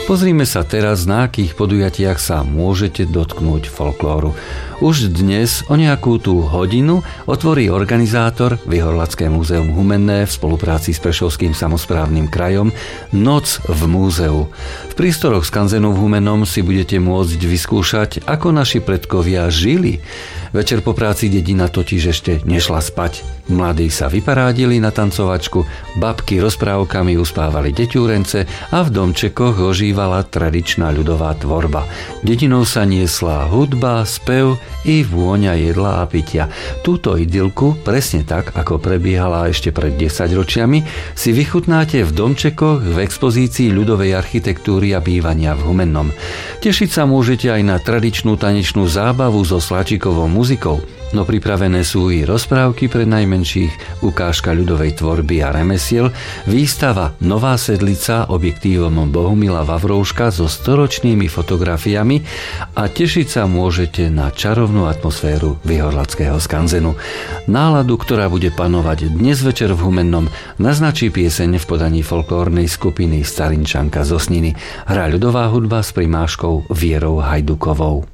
Pozrime sa teraz, na akých podujatiach sa môžete dotknúť folklóru. Už dnes o nejakú tú hodinu otvorí organizátor Vyhorlacké múzeum Humenné v spolupráci s Prešovským samosprávnym krajom Noc v múzeu. V prístoroch skanzenu v Humennom si budete môcť vyskúšať, ako naši predkovia žili. Večer po práci dedina totiž ešte nešla spať. Mladí sa vyparádili na tancovačku, babky rozprávkami uspávali deťúrence a v domčekoch ožívala tradičná ľudová tvorba. Dedinou sa niesla hudba, spev i vôňa jedla a pitia. Túto idylku, presne tak, ako prebiehala ešte pred 10 ročiami, si vychutnáte v domčekoch v expozícii ľudovej architektúry a bývania v Humennom. Tešiť sa môžete aj na tradičnú tanečnú zábavu so sláčikovou muzikou. No pripravené sú i rozprávky pre najmenších, ukážka ľudovej tvorby a remesiel, výstava Nová sedlica objektívom Bohumila Vavrouška so storočnými fotografiami a tešiť sa môžete na čarovnú atmosféru Vyhorlackého skanzenu. Náladu, ktorá bude panovať dnes večer v Humennom, naznačí pieseň v podaní folklórnej skupiny Starinčanka zo Sniny. Hrá ľudová hudba s primáškou Vierou Hajdukovou.